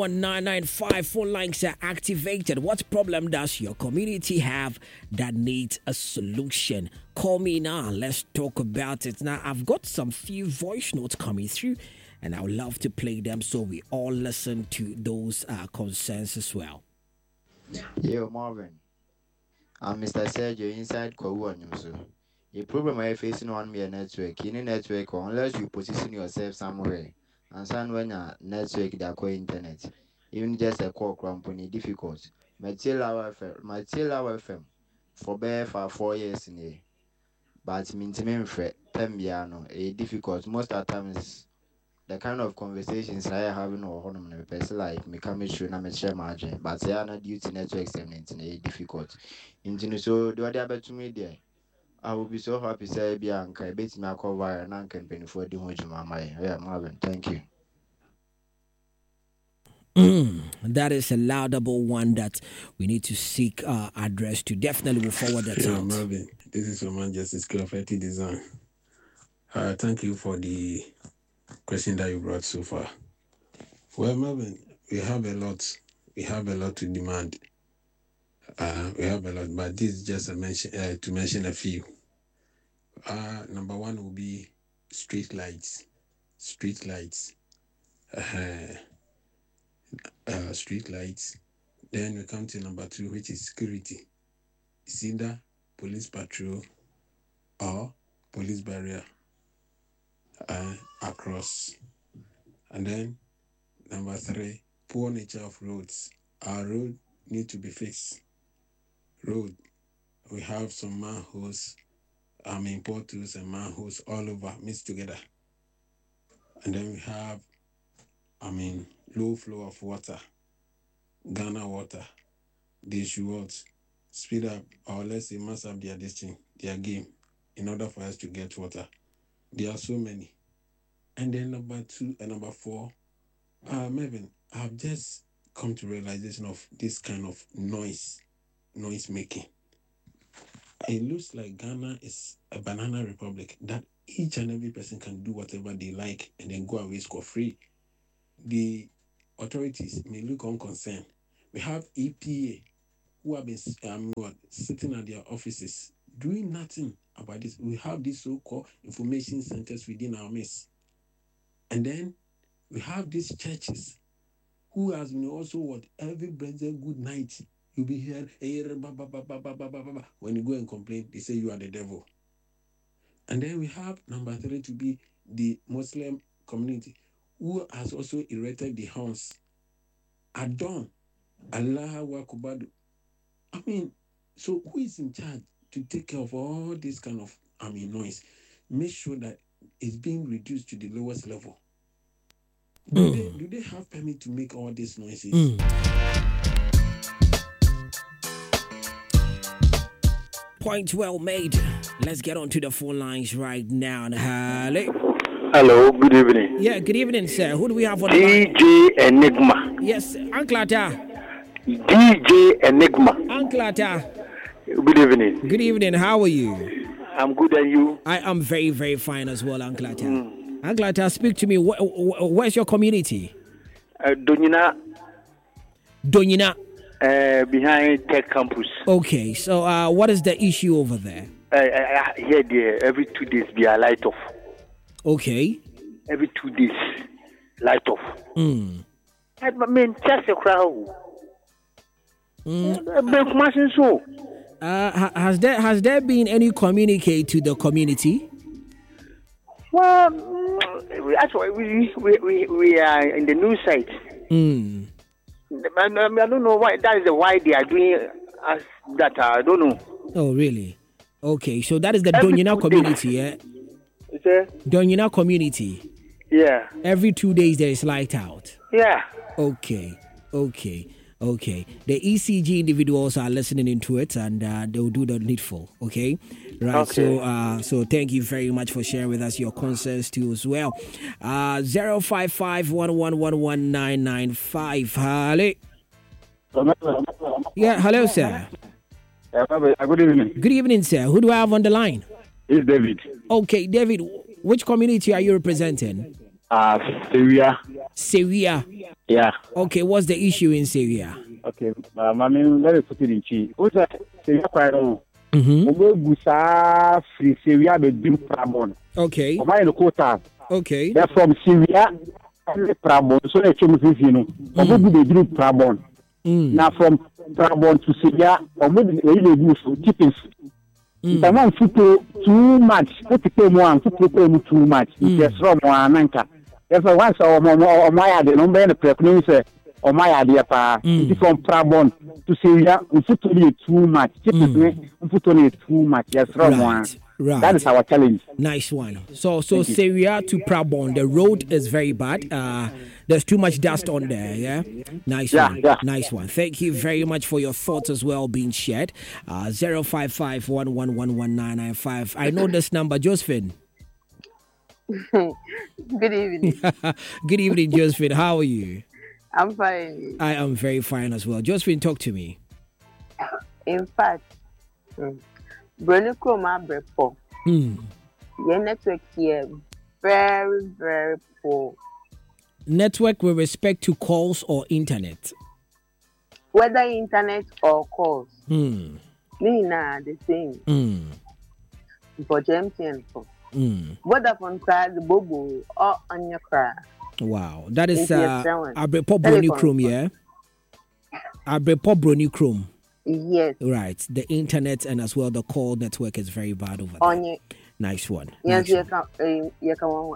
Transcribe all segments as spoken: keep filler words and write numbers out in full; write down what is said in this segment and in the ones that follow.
nine nine five phone lines are activated. What problem does your community have that needs a solution? Call me now. Let's talk about it. Now, I've got some few voice notes coming through, and I would love to play them so we all listen to those uh, concerns as well. Yo, Marvin. I'm Mister Sergio inside Kwawu Anyuso. The problem I facing on me a network. In a network, unless you position yourself somewhere, and some when a network that call internet, even just a call company difficult. Material F M, Material F M, for bear for four years in a, but maintain fret tembiano a difficult. Most of the times, the kind of conversations I having or honor a person like me coming sure na me share margin, but they are not due to network extending a difficult. Into so do I better to me there. I will be so happy say Bianca, bet me I cover and I can pay for the Hojima. Yeah, Marvin, thank you. Mm, that is a laudable one that we need to seek uh, address to. Definitely will forward that yeah, out. Marvin, this is Roman Justice Graffiti Design. Uh, thank you for the question that you brought so far. Well, Marvin, we have a lot. We have a lot to demand. Uh, we have a lot, but this is just a mention uh, to mention a few. Uh, number one will be street lights. Street lights. Uh, uh, street lights. Then we come to number two, which is security. It's either police patrol or police barrier uh, across. And then number three, poor nature of roads. Our road need to be fixed. Road, we have some manholes, I mean potholes and manholes all over mixed together. And then we have, I mean, low flow of water, Ghana water. They should what? Speed up, or let's say must have their distance, their game, in order for us to get water. There are so many. And then number two and number four, uh, Melvin, I've just come to realization of this kind of noise, noise making. It looks like Ghana is a banana republic that each and every person can do whatever they like and then go away score free. The authorities may look unconcerned. We have E P A who have been um, what, sitting at their offices doing nothing about this. We have these so-called information centers within our midst. And then we have these churches who has been also what every brother good night. You'll be here when you go and complain, they say you are the devil. And then we have number three to be the Muslim community who has also erected the horns. Adon, Allahu Akbar. I mean, so who is in charge to take care of all this kind of, I mean, noise? Make sure that it's being reduced to the lowest level. Do, mm. they, do they have permit to make all these noises? Mm. Point well made. Let's get on to the phone lines right now. Hello. Hello, good evening. Yeah, good evening, sir. Who do we have on the line? D J Enigma. Yes, Uncle Ata. D J Enigma. Uncle Ata. Good evening. Good evening. How are you? I'm good, and you? I am very, very fine as well, Uncle Ata. Mm. Uncle Ata, speak to me. Where, where's your community? Uh, Donyina. Donyina. Uh, behind Tech Campus. Okay, so uh, what is the issue over there? Uh, I, I hear there every two days they are light off. Okay. Every two days, light off. Mm. I mean, just a crowd. Mm. So. Uh, has there has there been any communicate to the community? Well, actually, we we, we, we are in the news site. Mm. I, I don't know why. That is why they are doing as that. I don't know. Oh, really? Okay, so that is the Donyina community, yeah? Is it? Donyina community. Yeah. Every two days there is light out. Yeah. Okay, okay, okay. The E C G individuals are listening into it, and uh, they will do the needful. Okay, right. Okay. So, uh, so thank you very much for sharing with us your concerns too as well. Uh, zero five five one one one one nine nine five. Hello. Yeah. Hello, sir. Good evening. Good evening, sir. Who do I have on the line? It's David. Okay, David. Which community are you representing? Uh, Syria. Syria. Yeah. Okay, what's the issue in Syria? Okay, uh, I mean, let me put it in key. What's that? Syria quite on. Mm-hmm. Ogo Gusa free Syria be dream Prabon. Okay. O my quota. Okay. They're from Syria and Prabon. So they choose this, you know. Ogo be dream Prabon. Now from Prabon to Syria, Ogo be really good for keeping. The man football too much. What to pay more and football too much. It's from one anchor. Therefore, once or my idea, no better pregnancy or my idea, it's from Prabon to Syria. We put only too much. We put only too much. Yes, from one. Right. That is our challenge. Nice one. So, so Syria to Prabon, the road is very bad. Uh, there's too much dust on there. Yeah. Nice yeah, one. Yeah. Nice one. Thank you very much for your thoughts as well being shared. Uh, zero five five one one one one nine nine five. I know this number, Josephine. Good evening. Good evening, Josephine. How are you? I'm fine. I am very fine as well. Josephine, talk to me. In fact, mm, Bronico Mabrepo. Hmm. Your network here very, very poor. Network with respect to calls or internet? Whether internet or calls. Hmm. Nina the same. Hmm. For M T N. Mm. Vodafone card, Bobo, or on your cry. Wow, that is uh, Abrepo Brony Chrome, yeah? Abrepo Brony Chrome. Yes. Right, the internet and as well the call network is very bad over there. On your... Nice one. Yes, nice you can. You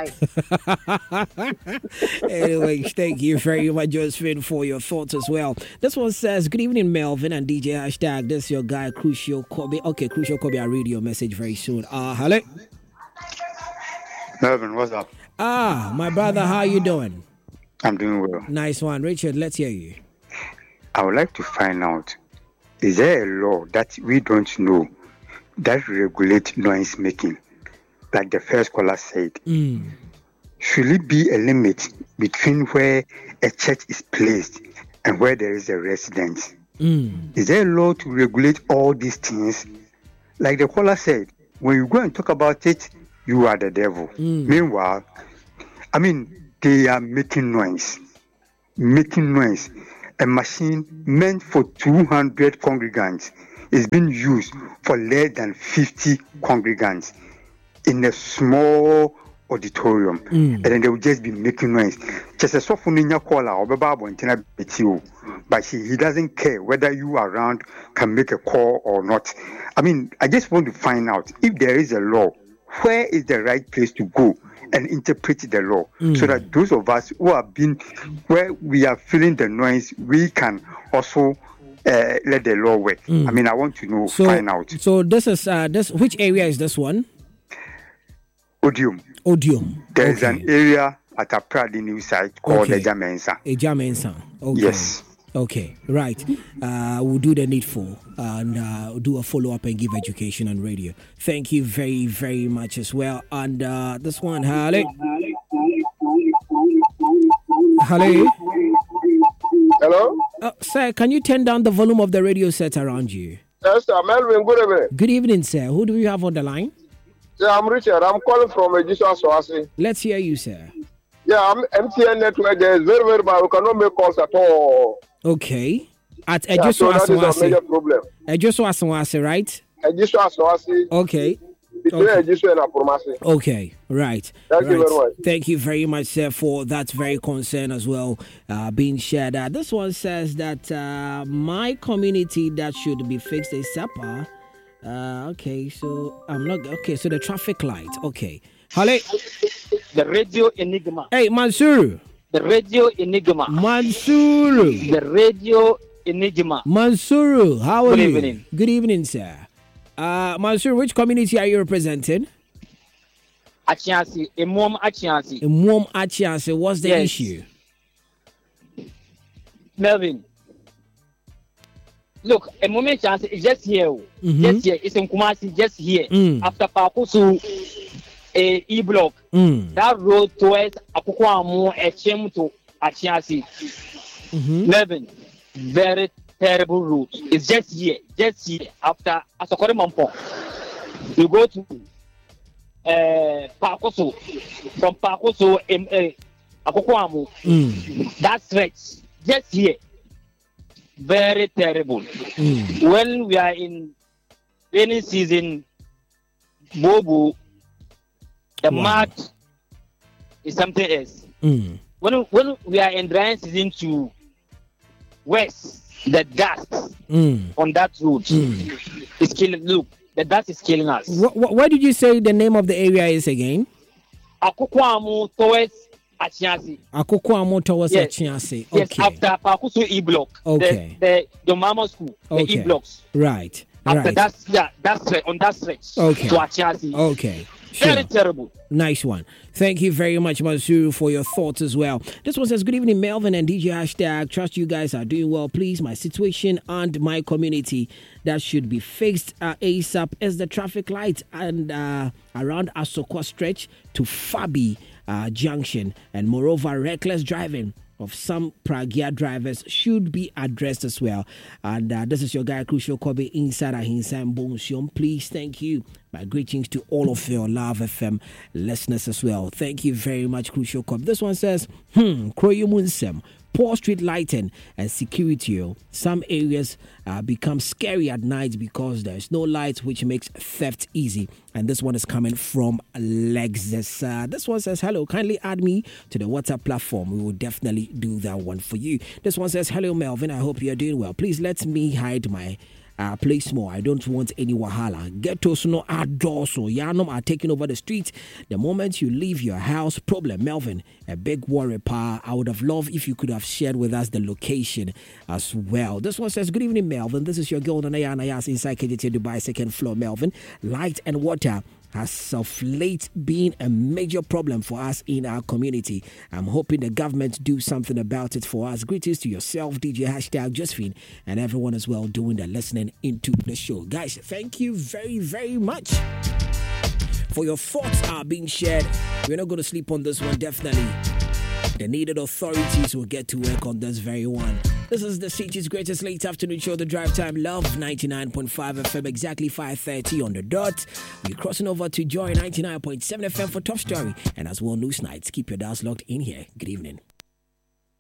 can. Anyway, thank you very much, Josephine, for your thoughts as well. This one says, "Good evening, Melvin and D J Hashtag. This is your guy, Crucial Kobe. Okay, Crucial Kobe. I'll read your message very soon. Uh, hello, Melvin. What's up? Ah, my brother, how you doing? I'm doing well. Nice one, Richard. Let's hear you. I would like to find out: is there a law that we don't know that regulates noise making? Like the first caller said, mm. should it be a limit between where a church is placed and where there is a residence? Mm. Is there a law to regulate all these things? Like the caller said, when you go and talk about it, you are the devil. Mm. Meanwhile, I mean, they are making noise, making noise. A machine meant for two hundred congregants is being used for less than fifty congregants in a small auditorium, mm. and then they will just be making noise. Just a soft caller or but he, he doesn't care whether you around can make a call or not. I mean, I just want to find out if there is a law, where is the right place to go and interpret the law, mm. so that those of us who have been where we are feeling the noise, we can also uh, let the law work. Mm. I mean, I want to know, so, find out. So this is uh, this. Which area is this one? Odium. Odium. There's okay. an area at a Pradi new site called okay. Ejamensa. Ejamensa. Okay. Yes. Okay, right. Uh, we'll do the needful and uh, we'll do a follow-up and give education on radio. Thank you very, very much as well. And uh, this one, hello. Hello. Hello? Uh, sir, can you turn down the volume of the radio set around you? Yes, sir. Melvin, good evening. Good evening, sir. Who do we have on the line? Yeah, I'm Richard. I'm calling from Ejisa Swasi. Let's hear you, sir. Yeah, I'm M T N network. There is very, very bad. We cannot make calls at all. Okay. At yeah, so that is a major problem. Ejoso Asawase, right? Ejisa Swasi. Okay. Between okay. Ejiso and Apromasi. Okay, right. Thank right. you very much. Thank you very much, sir, for that very concern as well uh, being shared. Uh, this one says that uh, my community that should be fixed is SAPA. Uh, okay, so I'm not okay. So the traffic light. Okay, hello. The radio enigma. Hey, Mansour. The radio enigma. Mansour. The radio enigma. Mansour, how are Good you? Good evening. Good evening, sir. Uh, Mansour, which community are you representing? Achiansi, Emuom Achiansi. Emuom Achiansi. What's the yes. issue? Melvin. Look, a moment chance is just here. Mm-hmm. Just here. It's in Kumasi, just here. Mm. After Pakusu a E block. Mm. That road towards Akukwamu Echem to Achiasi. Mm-hmm. Melvin. Very terrible route. It's just here. Just here. After Asokore Mampo. You go to uh, Pakoso, from Pakoso, um, uh, Akokwamu, Mm. that stretch, just here, very terrible. Mm. When we are in rainy season, Bobo, the Wow. mud is something else. Mm. When when we are in dry season to west, the dust Mm. on that road Mm. is killing. Look, the dust is killing us. What, what, what did you say the name of the area is again? Akokwamu towards Achiasi. Akokwamu towards Yes. Achiasi. Yes, Okay. after Pakusu E block. Okay. The the, the Mama school, the Okay. E blocks. Right. After Right. that, yeah, that stretch on that stretch Okay. to Achiasi. Okay. Sure. Very terrible. Nice one. Thank you very much, Mazuru, for your thoughts as well. This one says, good evening, Melvin and D J Hashtag. Trust you guys are doing well. Please, my situation and my community that should be fixed uh, ASAP is the traffic light and uh, around Asokwa stretch to Fabi uh, Junction. And moreover, reckless driving of some Pragia drivers should be addressed as well. And uh, this is your guy, Crucial Kobe, inside Ahinsan Bonsion. Please, thank you. My greetings to all of your Love F M listeners as well. Thank you very much, Crucial Kobe. This one says, hmm, Kroyumunsem. Poor street lighting and security. oh. Some areas uh, become scary at night because there's no lights, which makes theft easy. And this one is coming from Lexus. Uh, this one says, hello, kindly add me to the WhatsApp platform. We will definitely do that one for you. This one says, hello, Melvin. I hope you're doing well. Please let me hide my Uh, play small. I don't want any wahala. Ghettos no outdoors, so Yanom are taking over the streets. The moment you leave your house, problem. Melvin, a big worry, pa. I would have loved if you could have shared with us the location as well. This one says, good evening, Melvin. This is your girl, Nanaya Nayas, inside K G T Dubai, second floor, Melvin. Light and water has of late been a major problem for us in our community. I'm hoping the government do something about it for us. Greetings to yourself, D J Hashtag Josephine, and everyone as well doing the listening into the show. Guys, thank you very, very much for your thoughts are being shared. We're not going to sleep on this one, definitely. The needed authorities will get to work on this very one. This is the city's greatest late afternoon show, The Drive Time Love, ninety-nine point five F M, exactly five thirty on the dot. We're crossing over to Joy ninety-nine point seven F M for Top Story. And as well, News Nights. Keep your dials locked in here. Good evening.